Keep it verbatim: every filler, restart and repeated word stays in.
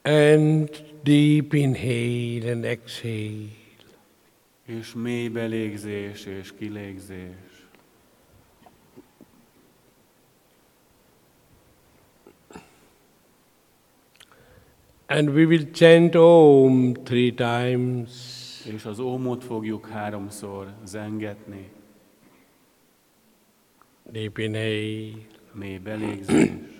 And deep inhale and exhale. És mély belégzés és kilégzés. And we will chant Om three times. És az ómot fogjuk háromszor zengetni. Deep inhale. Mély belégzés.